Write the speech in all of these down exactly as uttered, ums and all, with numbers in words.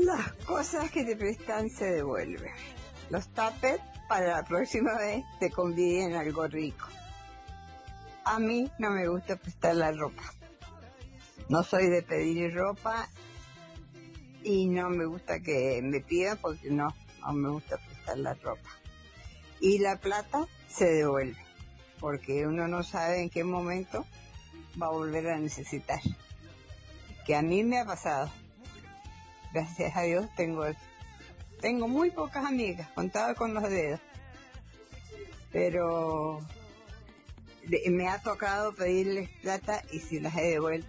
Las cosas que te prestan se devuelven. Los tuppers para la próxima vez te conviden algo rico. A mí no me gusta prestar la ropa. No soy de pedir ropa y no me gusta que me pidan porque no, no me gusta prestar la ropa. Y la plata se devuelve porque uno no sabe en qué momento va a volver a necesitar. Que a mí me ha pasado. Gracias a Dios tengo tengo muy pocas amigas, contadas con los dedos. Pero me ha tocado pedirles plata y si las he devuelto.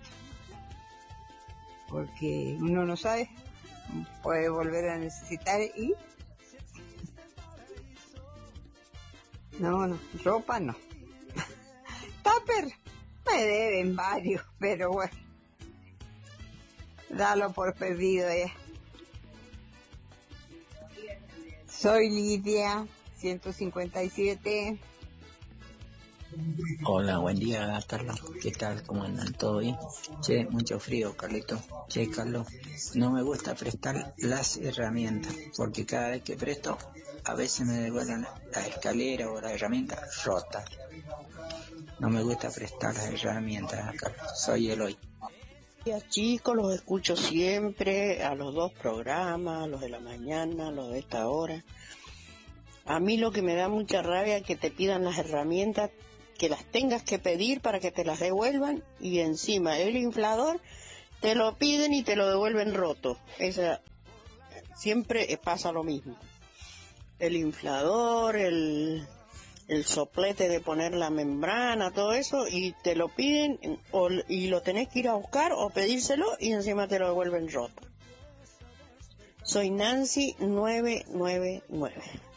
Porque uno no sabe, puede volver a necesitar y... No, no, ropa no. Tupper, me deben varios, pero bueno. Dalo por perdido ya. Soy Lidia, ciento cincuenta y siete. Hola, buen día, Carlos. ¿Qué tal? ¿Cómo andan? ¿Todo bien? Che, mucho frío, Carlito. Che, Carlos, no me gusta prestar las herramientas, porque cada vez que presto, a veces me devuelven la escalera o la herramienta rota. No me gusta prestar las herramientas, Carlos. Soy Eloy. Ya chicos, los escucho siempre, a los dos programas, los de la mañana, los de esta hora. A mí lo que me da mucha rabia es que te pidan las herramientas, que las tengas que pedir para que te las devuelvan, y encima el inflador te lo piden y te lo devuelven roto. Esa, siempre pasa lo mismo. El inflador, el, el soplete de poner la membrana, todo eso, y te lo piden o, y lo tenés que ir a buscar o pedírselo y encima te lo devuelven roto. Soy Nancy nueve nueve nueve.